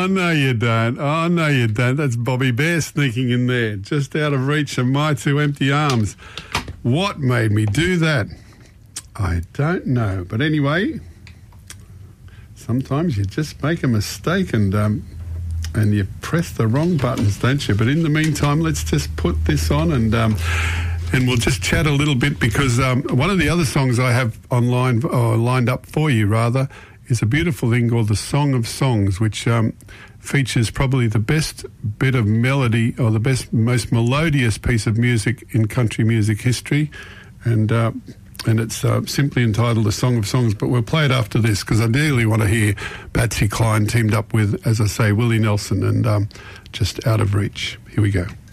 Oh, no, you don't. Oh, no, you don't. That's Bobby Bear sneaking in there, just out of reach of my two empty arms. What made me do that? I don't know. But anyway, sometimes you just make a mistake and you press the wrong buttons, don't you? But in the meantime, let's just put this on and we'll just chat a little bit, because one of the other songs I have online, or lined up for you rather, is a beautiful thing called The Song of Songs, which features probably the best bit of melody, or the most melodious piece of music in country music history, and it's simply entitled The Song of Songs. But we'll play it after this, because I really want to hear Patsy Cline teamed up with, as I say, Willie Nelson, and just Out of Reach. Here we go.